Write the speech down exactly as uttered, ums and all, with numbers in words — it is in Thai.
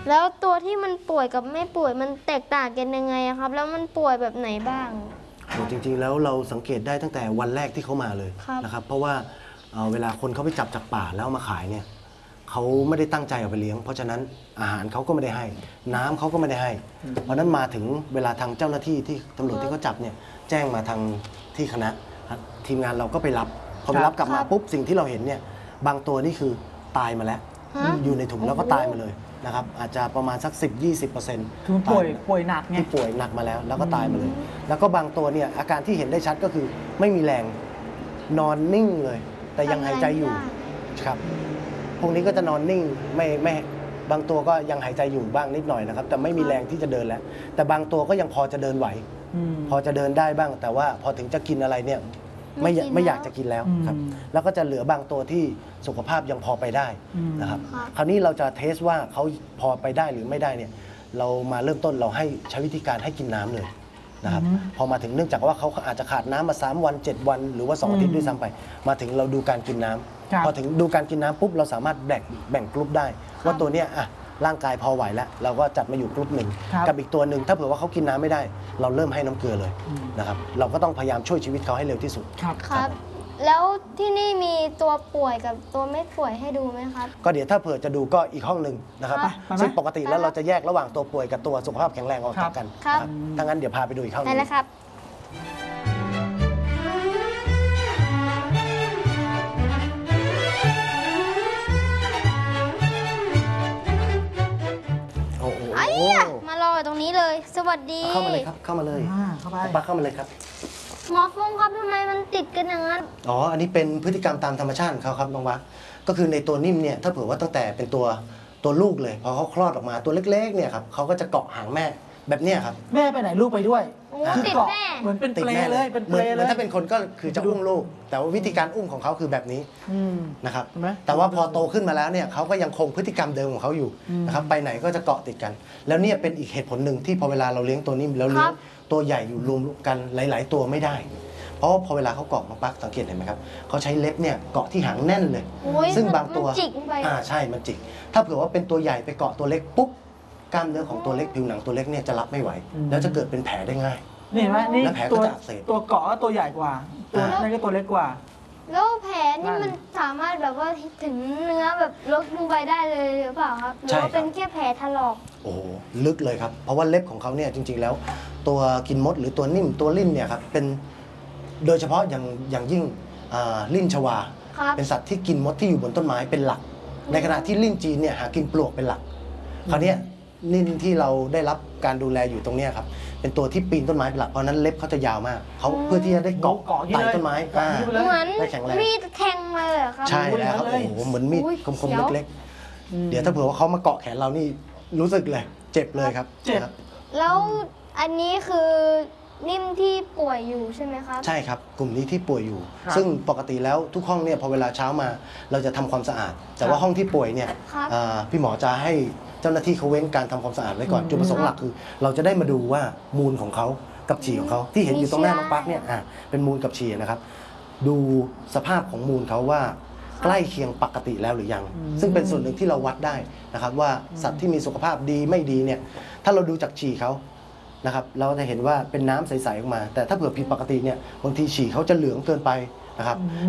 แล้วตัวที่มันป่วยกับไม่ป่วยมันแตกต่างกันยังไงครับแล้วมันป่วยแบบไหนบ้างจริงๆแล้วเราสังเกตได้ตั้งแต่วันแรกที่เขามาเลยนะครับเพราะว่าเวลาคนเขาไปจับจากป่าแล้วมาขายเนี่ยเขาไม่ได้ตั้งใจเอาไปเลี้ยงเพราะฉะนั้นอาหารเขาก็ไม่ได้ให้น้ำเขาก็ไม่ได้ให้เพราะนั้นมาถึงเวลาทางเจ้าหน้าที่ที่ตำรวจที่เขาจับเนี่ยแจ้งมาทางที่คณะทีมงานเราก็ไปรับพอไปรับกลับมาปุ๊บสิ่งที่เราเห็นเนี่ยบางตัวนี่คือตายมาแล้วอยู่ในถุงแล้วก็ตายมาเลยนะครับอาจจะประมาณสัก สิบถึงยี่สิบเปอร์เซ็นต์คือป่วยป่วยหนักไงที่ป่วยหนักมาแล้วแล้วก็ตายมาเลยแล้วก็บางตัวเนี่ยอาการที่เห็นได้ชัดก็คือไม่มีแรงนอนนิ่งเลยแต่ยังหายใจอยู่ครับพวกนี้ก็จะนอนนิ่งไม่ไม่บางตัวก็ยังหายใจอยู่บ้างนิดหน่อยนะครับแต่ไม่มีแรงที่จะเดินแล้วแต่บางตัวก็ยังพอจะเดินไหวพอจะเดินได้บ้างแต่ว่าพอถึงจะกินอะไรเนี่ยไม่ไม่อยากจะกินแล้วครับแล้วก็จะเหลือบางตัวที่สุขภาพยังพอไปได้นะครับคราวนี้เราจะเทสว่าเขาพอไปได้หรือไม่ได้เนี่ยเรามาเริ่มต้นเราให้ใช้วิธีการให้กินน้ำเลยนะครับพอมาถึงเนื่องจากว่าเขาอาจจะขาดน้ำมาสามวันเจ็ดวันหรือว่าสองอาทิตย์ด้วยซ้ำไปมาถึงเราดูการกินน้ำพอถึงดูการกินน้ำปุ๊บเราสามารถแบ่งแบ่งกลุ่มได้ว่าตัวเนี้ยอ่ะร่างกายพอไหวแล้วเราก็จัดมาอยู่กลุ่มหนึ่งกับอีกตัวหนึ่งถ้าเผื่อว่าเขากินน้ำไม่ได้เราเริ่มให้น้ำเกลือเลยนะครับเราก็ต้องพยายามช่วยชีวิตเขาให้เร็วที่สุดครับแล้วที่นี่มีตัวป่วยกับตัวไม่ป่วยให้ดูไหมครับก็เดี๋ยวถ้าเผื่อจะดูก็อีกห้องหนึ่งนะครับซึ่งปกติแล้วเราจะแยกระหว่างตัวป่วยกับตัวสุขภาพแข็งแรงออกจากกันครับถ้างั้นเดี๋ยวพาไปดูอีกห้องนึงได้ครับมารอตรงนี้เลยสวัสดีเข้ามาเลยครับเข้ามาเลยเข้าไปปักเข้ามาเลยครับหมอฟงครับทำไมมันติดกันอย่างนั้นอ๋ออันนี้เป็นพฤติกรรมตามธรรมชาติของเขาครับน้องวักก็คือในตัวนิ่มเนี่ยถ้าเผื่อว่าตั้งแต่เป็นตัวตัวลูกเลยพอเขาคลอดออกมาตัวเล็กๆเนี่ยครับเขาก็จะเกาะหางแม่แบบเนี้ยครับแม่ไปไหนลูกไปด้วยคือเกาะเหมือนเป็นเปลเลยเป็นเปลเลยถ้าเป็นคนก็คือจะอุ้มลูกแต่ว่าวิธีการอุ้มของเขาคือแบบนี้นะครับแต่ว่าพอโตขึ้นมาแล้วเนี่ยเขาก็ยังคงพฤติกรรมเดิมของเขาอยู่นะครับไปไหนก็จะเกาะติดกันแล้วเนี่ยเป็นอีกเหตุผลหนึ่งที่พอเวลาเราเลี้ยงตัวนิ่มแล้วเลี้ยงตัวใหญ่อยู่รวมกันหลายๆตัวไม่ได้เพราะพอเวลาเขาเกาะน้องปักสังเกตเห็นไหมครับเขาใช้เล็บเนี่ยเกาะที่หางแน่นเลยซึ่งบางตัวอ่าใช่มันจิกถ้าเผื่อว่าเป็นตัวใหญ่ไปเกาะตัวเล็กปุ๊บกล้ามเนื้อของตัวเล็กผิวหนังตัวเล็กเนี่ยจะรับไม่ไหวแล้วจะเกิดเป็นแผลได้ง่ายนี่ไหมนี่ตัวตัวเกาะก็ตัวใหญ่กว่าตัวนั่นก็ตัวเล็กกว่าแล้วแผลนี่มันสามารถแบบว่าถึงเนื้อแบบลึกลงไปได้เลยหรือเปล่าครับหรือว่าเป็นแค่แผลถลอกโอ้ลึกเลยครับเพราะว่าเล็บของเขาเนี่ยจริงๆแล้วตัวกินมดหรือตัวนิ่มตัวลิ่นเนี่ยครับเป็นโดยเฉพาะอย่างอย่างยิ่งลิ่นชวาเป็นสัตว์ที่กินมดที่อยู่บนต้นไม้เป็นหลักในขณะที่ลิ่นจีนเนี่ยหากินปลวกเป็นหลักคราวนี้นิ่นที่เราได้รับการดูแลอยู่ตรงนี้ครับเป็นตัวที่ปีนต้นไม้เป็นหลักเพราะนั้นเล็บเขาจะยาวมากเขาเพื่อที่จะได้เกาะไต่ต้นไม้ได้แข็งแรงมีดแทงมาเลยครับใช่แล้วครับโอ้โหเหมือนมีดคมๆเล็กๆเดี๋ยวถ้าเผื่อว่าเขามาเกาะแขนเรานี่รู้สึกเลยเจ็บเลยครับเจ็บแล้วอันนี้คือนิ่มที่ป่วยอยู่ใช่ไหมครับใช่ครับกลุ่มนี้ที่ป่วยอยู่ซึ่งปกติแล้วทุกห้องเนี่ยพอเวลาเช้ามาเราจะทำความสะอาดแต่ว่าห้องที่ป่วยเนี่ยพี่หมอจะให้เจ้าหน้าที่เขาเว้นการทำความสะอาดไว้ก่อนจุดประสงค์หลักคือเราจะได้มาดูว่ามูลของเขากับฉี่ของเขาที่เห็นอยู่ตรงหน้าน้องปักเนี่ยเป็นมูลกับฉี่นะครับดูสภาพของมูลเขาว่าใกล้เคียงปกติแล้วหรือยังซึ่งเป็นส่วนหนึ่งที่เราวัดได้นะครับว่าสัตว์ที่มีสุขภาพดีไม่ดีเนี่ยถ้าเราดูจากฉี่เขานะครับเราจะเห็นว่าเป็นน้ำใสๆออกมาแต่ถ้าเผื่อผิดปกติเนี่ยบางทีฉี่เขาจะเหลืองเกินไปนะครับ